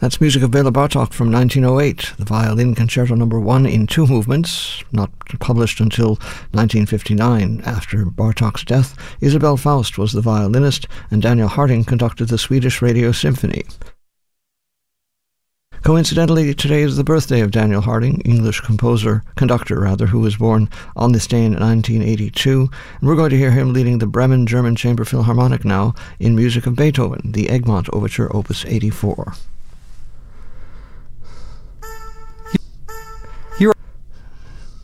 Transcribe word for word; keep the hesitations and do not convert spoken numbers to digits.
That's music of Bela Bartok from nineteen oh eight, the Violin Concerto Number One in two movements, not published until nineteen fifty-nine. After Bartok's death, Isabel Faust was the violinist, and Daniel Harding conducted the Swedish Radio Symphony. Coincidentally, today is the birthday of Daniel Harding, English composer, conductor rather, who was born on this day in nineteen eighty-two. And we're going to hear him leading the Bremen German Chamber Philharmonic now in music of Beethoven, the Egmont Overture, Opus eighty-four.